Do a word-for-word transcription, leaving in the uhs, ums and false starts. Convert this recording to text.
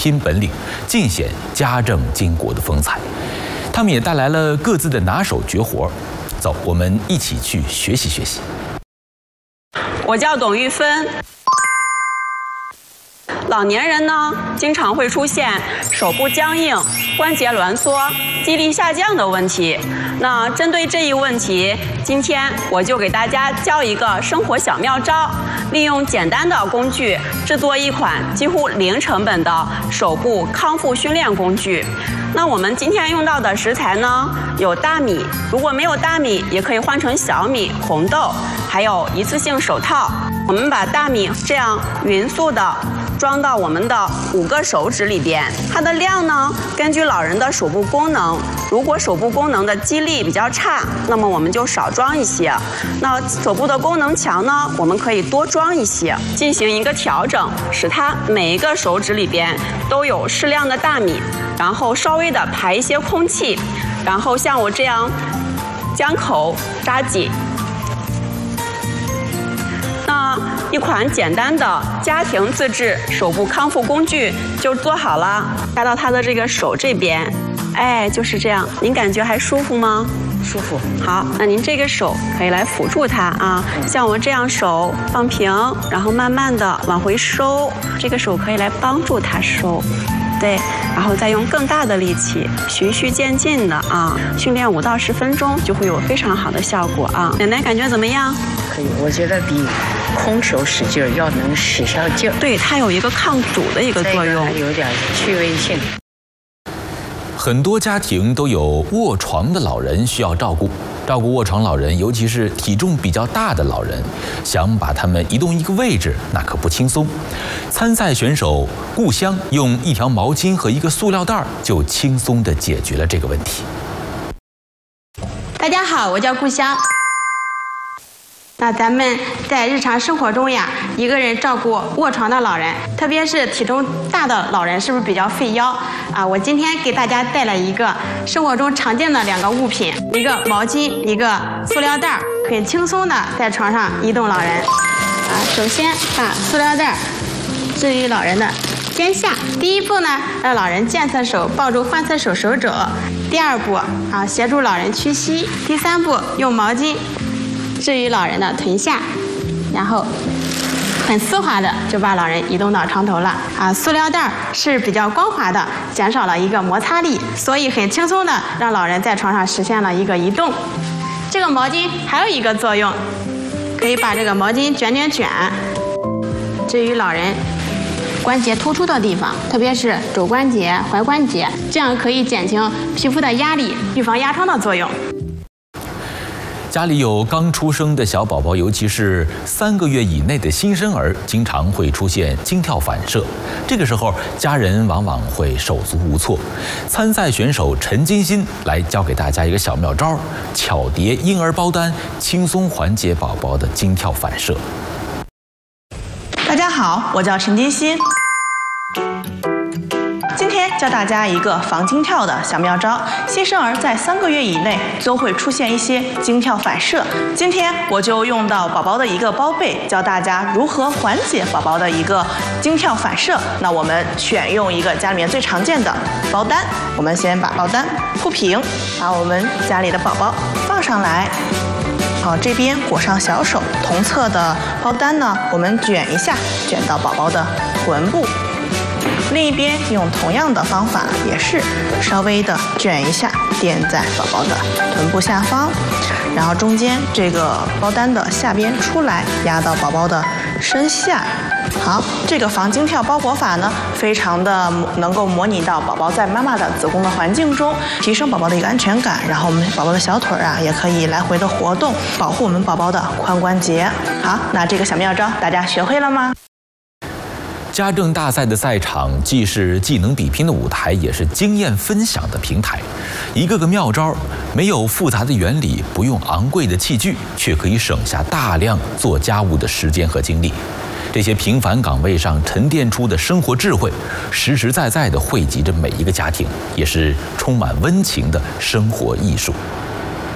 拼本领，尽显家政巾帼的风采。他们也带来了各自的拿手绝活，走，我们一起去学习学习。 我叫董玉芬。老年人呢，经常会出现手部僵硬、关节挛缩、肌力下降的问题。那针对这一问题，今天我就给大家教一个生活小妙招，利用简单的工具制作一款几乎零成本的手部康复训练工具。那我们今天用到的食材呢，有大米，如果没有大米，也可以换成小米、红豆，还有一次性手套。我们把大米这样匀速的装到我们的五个手指里边，它的量呢，根据老人的手部功能，如果手部功能的肌力比较差，那么我们就少装一些；那手部的功能强呢，我们可以多装一些，进行一个调整，使它每一个手指里边都有适量的大米，然后稍微的排一些空气，然后像我这样将口扎紧。那一款简单的家庭自制手部康复工具就做好了，加到他的这个手这边，哎，就是这样。您感觉还舒服吗？ 舒服。 好，那您这个手可以来辅助它啊，像我这样手放平，然后慢慢的往回收，这个手可以来帮助它收。对，然后再用更大的力气，循序渐进的啊，训练五到十分钟就会有非常好的效果啊。奶奶感觉怎么样？ 可以，我觉得比空手使劲儿要能使上劲儿。 对，它有一个抗阻的一个作用， 还有点趣味性。 很多家庭都有卧床的老人需要照顾，照顾卧床老人，尤其是体重比较大的老人，想把他们移动一个位置，那可不轻松。参赛选手顾香用一条毛巾和一个塑料袋就轻松地解决了这个问题。 大家好，我叫顾香。那咱们在日常生活中呀，一个人照顾卧床的老人，特别是体重大的老人，是不是比较费腰啊？我今天给大家带来一个生活中常见的两个物品，一个毛巾，一个塑料袋，可以轻松的在床上移动老人。啊，首先把塑料袋置于老人的肩下。第一步呢，让老人健侧手抱住患侧手手肘。第二步啊，协助老人屈膝。第三步，用毛巾置于老人的臀下，然后很丝滑的就把老人移动到床头了啊。塑料袋是比较光滑的，减少了一个摩擦力，所以很轻松的让老人在床上实现了一个移动。这个毛巾还有一个作用，可以把这个毛巾卷卷卷，置于老人关节突出的地方，特别是肘关节、踝关节，这样可以减轻皮肤的压力，预防压疮的作用。 家里有刚出生的小宝宝，尤其是三个月以内的新生儿，经常会出现惊跳反射。这个时候，家人往往会手足无措。参赛选手陈金鑫来教给大家一个小妙招：巧叠婴儿包单，轻松缓解宝宝的惊跳反射。 大家好，我叫陈金鑫。今天教大家一个防惊跳的小妙招。新生儿在三个月以内都会出现一些惊跳反射，今天我就用到宝宝的一个包被，教大家如何缓解宝宝的一个惊跳反射。那我们选用一个家里面最常见的包单，我们先把包单铺平，把我们家里的宝宝放上来。好，这边裹上小手，同侧的包单呢，我们卷一下，卷到宝宝的臀部。另一边用同样的方法，也是稍微的卷一下，垫在宝宝的臀部下方，然后中间这个包单的下边出来，压到宝宝的身下。好，这个防惊跳包裹法呢，非常的能够模拟到宝宝在妈妈的子宫的环境中，提升宝宝的一个安全感。然后我们宝宝的小腿啊，也可以来回的活动，保护我们宝宝的髋关节。好，那这个小妙招大家学会了吗？ 家政大赛的赛场既是技能比拼的舞台，也是经验分享的平台。一个个妙招，没有复杂的原理，不用昂贵的器具，却可以省下大量做家务的时间和精力。这些平凡岗位上沉淀出的生活智慧，实实在在地惠及着每一个家庭，也是充满温情的生活艺术。